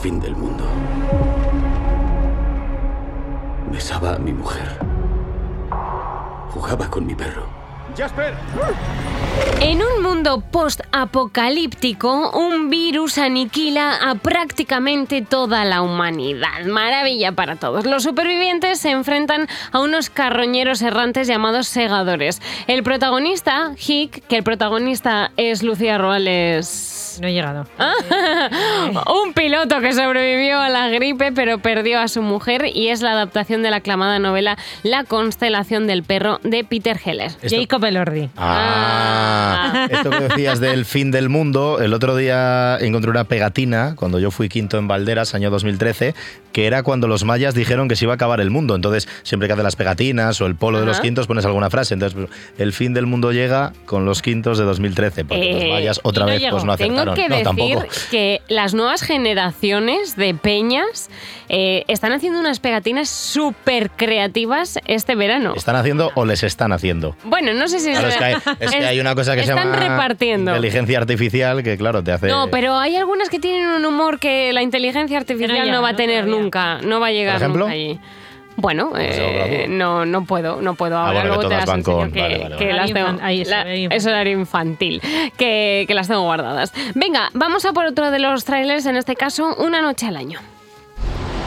fin del mundo. Besaba a mi mujer. Jugaba con mi perro. ¡Jasper! En un mundo post-apocalíptico, un virus aniquila a prácticamente toda la humanidad. Maravilla para todos. Los supervivientes se enfrentan a unos carroñeros errantes llamados segadores. El protagonista, Hick, que el protagonista es Lucía Ruales. No he llegado. Un piloto que sobrevivió a la gripe pero perdió a su mujer, y es la adaptación de la aclamada novela La constelación del perro de Peter Heller. Jacob Elordi. Esto que decías del fin del mundo, el otro día encontré una pegatina cuando yo fui quinto en Valderas, año 2013, que era cuando los mayas dijeron que se iba a acabar el mundo. Entonces, siempre que haces las pegatinas o el polo de los quintos pones alguna frase. Entonces, el fin del mundo llega con los quintos de 2013, porque los mayas otra vez pues no acertaron. Tengo que decir tampoco. que las nuevas generaciones de peñas están haciendo unas pegatinas súper creativas este verano. ¿Están haciendo o les están haciendo? Bueno, no sé si Claro, es que hay una cosa que se llama repartiendo. inteligencia artificial que, claro, te hace... No, pero hay algunas que tienen un humor que la inteligencia artificial no va a tener nunca, no va a llegar nunca allí. Bueno, no puedo ahora, luego te las enseño que las tengo. Es horario infantil, que las tengo guardadas. Venga, vamos a por otro de los trailers, en este caso, Una noche al año.